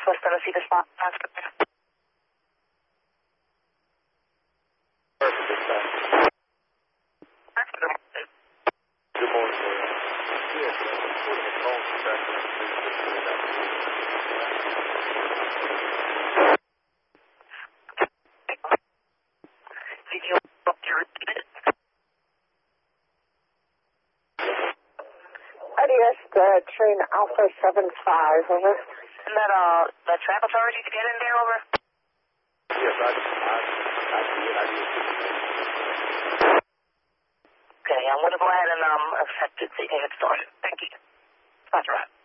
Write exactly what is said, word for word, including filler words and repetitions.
Northwest Tennessee to spot. Good morning, sir. Yes, uh, reporting a call from traffic on three sixty-three. Did you want to repeat it? I D S uh, train Alpha seven five, over. And that, uh, that travel charge you could get in there, over? Yes, I, I, I did. I did. Okay, I'm going to go ahead and, um, accept it so you can get started. Thank you. That's right.